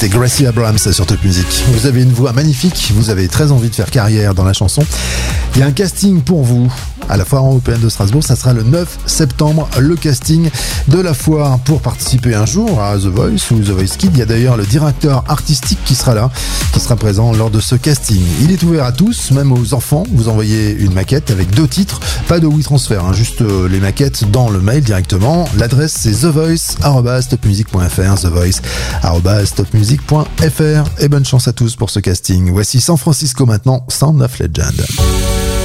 C'était Gracie Abrams sur Top Music. Vous avez une voix magnifique, vous avez très envie de faire carrière dans la chanson. Il y a un casting pour vous à la Foire européenne de Strasbourg. Ça sera le 9 septembre, le casting de la foire pour participer un jour à The Voice ou The Voice Kids. Il y a d'ailleurs le directeur artistique qui sera là, qui sera présent lors de ce casting. Il est ouvert à tous, même aux enfants. Vous envoyez une maquette avec 2 titres, pas de WeTransfer, juste les maquettes dans le mail directement. L'adresse c'est thevoice@topmusic.fr, thevoice@topmusic.fr. Et bonne chance à tous pour ce casting. Voici San Francisco maintenant, Sound of Legend.